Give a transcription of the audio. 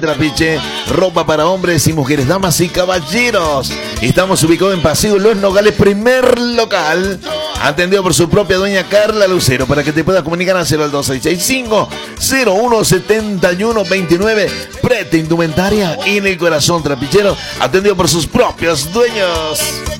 Trapiche, ropa para hombres y mujeres, damas y caballeros. Estamos ubicados en Paseo Los Nogales, primer local, atendido por su propia dueña Carla Lucero. Para que te puedas comunicar, hacerlo al 2665-017129. Preta indumentaria en el corazón trapichero, atendido por sus propios dueños.